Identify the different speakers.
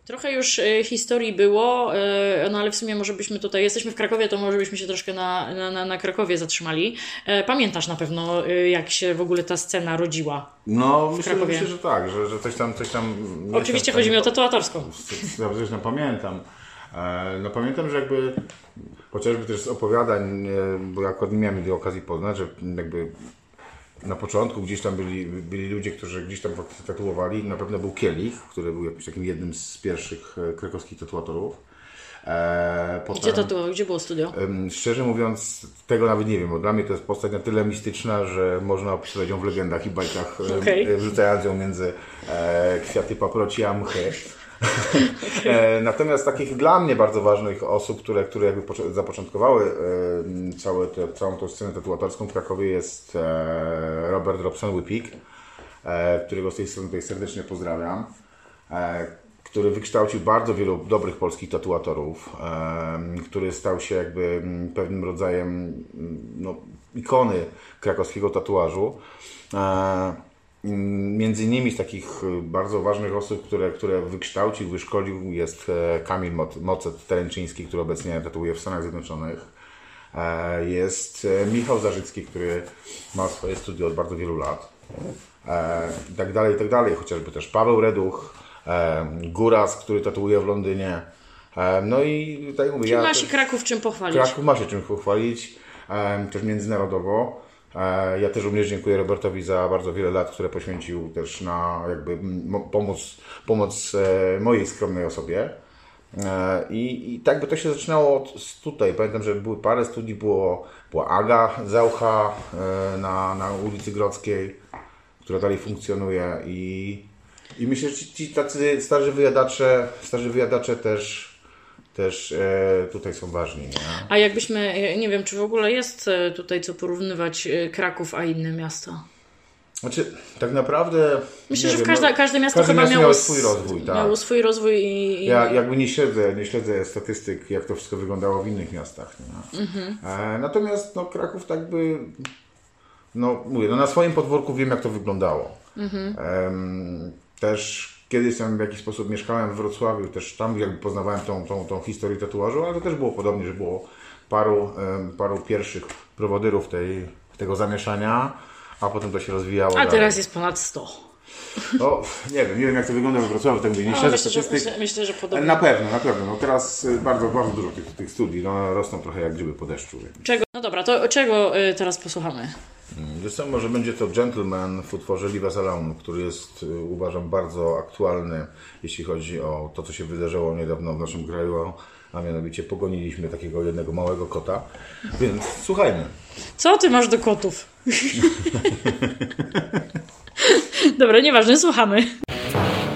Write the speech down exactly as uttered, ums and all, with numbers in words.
Speaker 1: Trochę już y, historii było, y, no ale w sumie może byśmy tutaj, jesteśmy w Krakowie, to może byśmy się troszkę na, na, na Krakowie zatrzymali. Y, pamiętasz na pewno, y, jak się w ogóle ta scena rodziła?
Speaker 2: No, myślę, myślę, że tak, że, że coś tam, coś tam...
Speaker 1: Oczywiście chodzi mi o tatuatorską.
Speaker 2: Ja zresztą pamiętam. No pamiętam, że jakby chociażby też z opowiadań, bo ja akurat nie miałem tej okazji poznać, że jakby na początku gdzieś tam byli, byli ludzie, którzy gdzieś tam tatuowali. Na pewno był Kielich, który był jakimś takim jednym z pierwszych krakowskich tatuatorów.
Speaker 1: Potem, Gdzie tatuował? Gdzie było studio?
Speaker 2: Szczerze mówiąc, tego nawet nie wiem, bo dla mnie to jest postać na tyle mistyczna, że można opisywać ją w legendach i bajkach, okay. wrzucając ją między kwiaty paproci a mchy. Okay. Natomiast takich dla mnie bardzo ważnych osób, które, które jakby zapoczątkowały całe te, całą tą scenę tatuatorską w Krakowie jest Robert Robson-Whippik, którego z tej strony tutaj serdecznie pozdrawiam, który wykształcił bardzo wielu dobrych polskich tatuatorów, który stał się jakby pewnym rodzajem no, ikony krakowskiego tatuażu. Między innymi z takich bardzo ważnych osób, które, które wykształcił, wyszkolił jest Kamil Mocet-Teremczyński, który obecnie tatuuje w Stanach Zjednoczonych. Jest Michał Zarzycki, który ma swoje studio od bardzo wielu lat. I tak dalej, i tak dalej. Chociażby też Paweł Reduch, Góraz, który tatuuje w Londynie. No i tutaj mówię...
Speaker 1: Czyli ja ma się Kraków czym pochwalić.
Speaker 2: Kraków ma się czym pochwalić, też międzynarodowo. Ja też również dziękuję Robertowi za bardzo wiele lat, które poświęcił też na jakby pomoc, pomoc mojej skromnej osobie. I, i tak by to się zaczynało od tutaj. Pamiętam, że były parę studii, było, była Aga Zaucha na, na ulicy Grodzkiej, która dalej funkcjonuje i, i myślę, że ci, ci tacy starzy wyjadacze, starzy wyjadacze też też e, tutaj są ważni. Nie?
Speaker 1: A jakbyśmy, nie wiem, czy w ogóle jest tutaj co porównywać Kraków a inne miasta?
Speaker 2: Znaczy, tak naprawdę...
Speaker 1: Myślę, że
Speaker 2: wiem,
Speaker 1: każde,
Speaker 2: no,
Speaker 1: każde miasto
Speaker 2: każde
Speaker 1: chyba
Speaker 2: miasto
Speaker 1: miało,
Speaker 2: miało swój rozwój. Tak.
Speaker 1: Miało swój rozwój i... i...
Speaker 2: Ja jakby nie śledzę, nie śledzę statystyk, jak to wszystko wyglądało w innych miastach. Nie? Mhm. E, natomiast no, Kraków tak by... No mówię, no, na swoim podwórku wiem, jak to wyglądało. Mhm. E, też... Kiedyś tam w jakiś sposób mieszkałem w Wrocławiu, też tam jakby poznawałem tą, tą, tą historię tatuażu, ale to też było podobnie, że było paru, paru pierwszych prowodyrów tej, tego zamieszania, a potem to się rozwijało.
Speaker 1: A dalej. Teraz jest ponad sto.
Speaker 2: No, nie wiem, nie wiem jak to wygląda we Wrocławiu, tak mówię, nie śledzę statystyk.
Speaker 1: Myślę, myślę, że podobnie.
Speaker 2: Na pewno, na pewno. No teraz bardzo, bardzo dużo tych, tych studii, no, rosną trochę jak grzyby po deszczu.
Speaker 1: Czego? No dobra, to czego teraz posłuchamy?
Speaker 2: Wiesz co, może będzie to Gentleman w utworze Leave Us Alone, który jest, uważam, bardzo aktualny, jeśli chodzi o to, co się wydarzyło niedawno w naszym kraju, a mianowicie pogoniliśmy takiego jednego małego kota, więc słuchajmy.
Speaker 1: Co ty masz do kotów? Dobra, nieważne, słuchamy.